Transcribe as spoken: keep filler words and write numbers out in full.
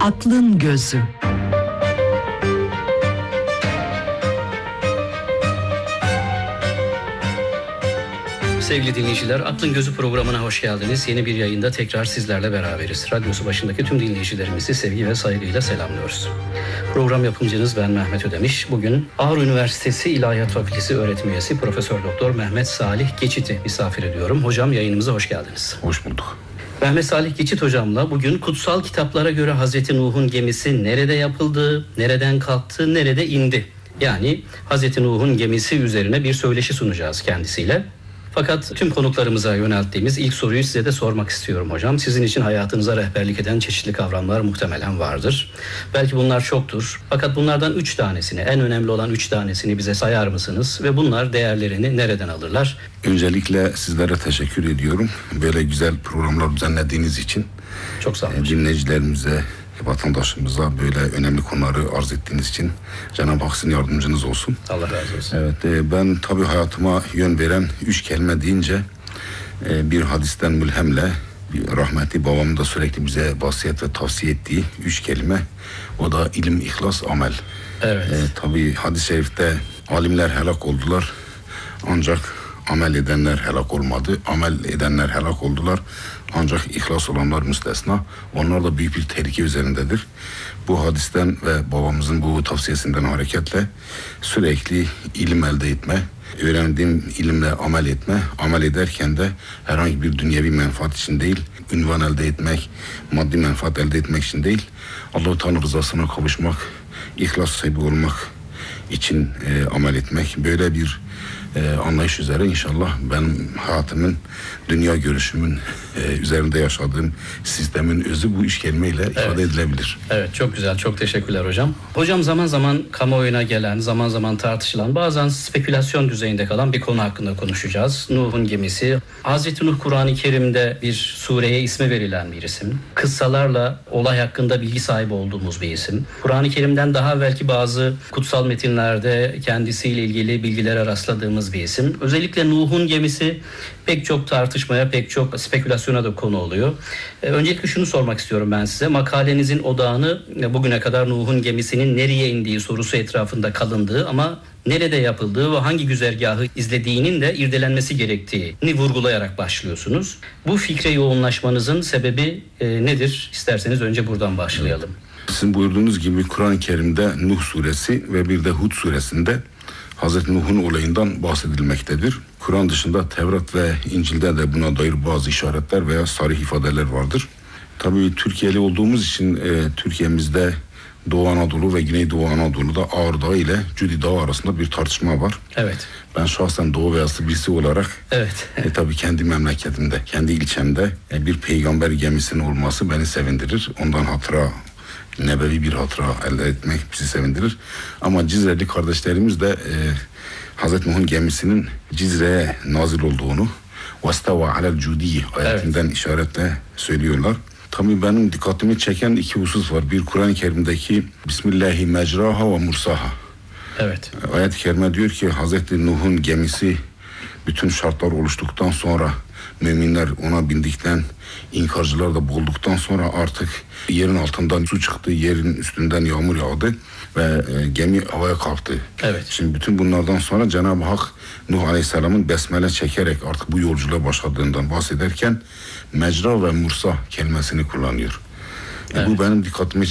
Aklın Gözü. Sevgili dinleyiciler, Aklın Gözü programına hoş geldiniz. Yeni bir yayında tekrar sizlerle beraberiz. Radyosu başındaki tüm dinleyicilerimizi sevgi ve saygıyla selamlıyoruz. Program yapımcınız ben Mehmet Ödemiş. Bugün Ağrı Üniversitesi İlahiyat Fakültesi öğretim üyesi Profesör Doktor Mehmet Salih Geçit'i misafir ediyorum. Hocam, yayınımıza hoş geldiniz. Hoş bulduk. Mehmet Salih Geçit hocamla bugün kutsal kitaplara göre Hazreti Nuh'un gemisi nerede yapıldı, nereden kalktı, nerede indi? Yani Hazreti Nuh'un gemisi üzerine bir söyleşi sunacağız kendisiyle. Fakat tüm konuklarımıza yönelttiğimiz ilk soruyu size de sormak istiyorum hocam. Sizin için hayatınıza rehberlik eden çeşitli kavramlar muhtemelen vardır. Belki bunlar çoktur. Fakat bunlardan üç tanesini, en önemli olan üç tanesini bize sayar mısınız? Ve bunlar değerlerini nereden alırlar? Öncelikle sizlere teşekkür ediyorum. Böyle güzel programlar düzenlediğiniz için. Çok sağ olun. Dinleyicilerimize, vatandaşımıza böyle önemli konuları arz ettiğiniz için Cenab-ı Hak sizin yardımcınız olsun. Allah razı olsun. Evet, ben tabii hayatıma yön veren üç kelime deyince bir hadisten mülhemle rahmetli babamın da sürekli bize vasiyet ve tavsiye ettiği üç kelime, o da ilim, ihlas, amel. Evet. E, tabii hadis-i şerifte alimler helak oldular ancak amel edenler helak olmadı. Amel edenler helak oldular ancak ihlas olanlar müstesna. Onlar da büyük bir tehlike üzerindedir. Bu hadisten ve babamızın bu tavsiyesinden hareketle sürekli ilim elde etme, öğrendiğim ilimle amel etme, amel ederken de herhangi bir dünyevi menfaat için değil, ünvan elde etmek, maddi menfaat elde etmek için değil, Allah-u Teala rızasına kavuşmak, ihlas sahibi olmak için e, amel etmek. Böyle bir e, anlayış üzere inşallah ben hayatımın, dünya görüşümün e, üzerinde yaşadığım sistemin özü bu üç kelimeyle evet. ifade edilebilir. Evet, çok güzel, çok teşekkürler hocam. Hocam, zaman zaman kamuoyuna gelen, zaman zaman tartışılan, bazen spekülasyon düzeyinde kalan bir konu hakkında konuşacağız. Nuh'un gemisi. Hazreti Nuh, Kur'an-ı Kerim'de bir sureye ismi verilen bir isim. Kıssalarla olay hakkında bilgi sahibi olduğumuz bir isim. Kur'an-ı Kerim'den daha belki bazı kutsal metinlerde kendisiyle ilgili bilgilere rastladığımız bir isim. Özellikle Nuh'un gemisi pek çok tartışmaya, pek çok spekülasyona da konu oluyor. Ee, öncelikle şunu sormak istiyorum ben size. Makalenizin odağını bugüne kadar Nuh'un gemisinin nereye indiği sorusu etrafında kalındığı ama nerede yapıldığı ve hangi güzergahı izlediğinin de irdelenmesi gerektiğini vurgulayarak başlıyorsunuz. Bu fikre yoğunlaşmanızın sebebi e, nedir? İsterseniz önce buradan başlayalım. Sizin buyurduğunuz gibi Kur'an-ı Kerim'de Nuh suresi ve bir de Hud suresinde Hazreti Nuh'un olayından bahsedilmektedir. Kur'an dışında Tevrat ve İncil'de de buna dair bazı işaretler veya sarih ifadeler vardır. Tabii Türkiye'li olduğumuz için e, Türkiye'mizde Doğu Anadolu ve Güneydoğu Anadolu'da Ağrı Dağı ile Cudi Dağı arasında bir tartışma var. Evet. Ben şahsen Doğu beyazlı birisi olarak evet. e, tabii kendi memleketimde, kendi ilçemde e, bir peygamber gemisinin olması beni sevindirir. Ondan hatıra, nebevi bir hatıra elde etmek bizi sevindirir. Ama Cizreli kardeşlerimiz de e, Hazreti Nuh'un gemisinin Cizre'ye nazil olduğunu وَاسْتَوَى عَلَى الْجُودِيِّ ayetinden evet. işaretle söylüyorlar. Tabii benim dikkatimi çeken iki husus var. Bir, Kur'an-ı Kerim'deki Bismillahi mecraha ve mursaha. Evet. Ayet-i Kerime diyor ki Hazreti Nuh'un gemisi bütün şartlar oluştuktan sonra, müminler ona bindikten, inkarcılar da boğulduktan sonra artık yerin altından su çıktı, yerin üstünden yağmur yağdı ve e, gemi havaya kalktı. Evet. Şimdi bütün bunlardan sonra Cenab-ı Hak Nuh Aleyhisselam'ın besmele çekerek artık bu yolculuğa başladığından bahsederken mecra ve mursa kelimesini kullanıyor. Evet. E, bu benim dikkatimi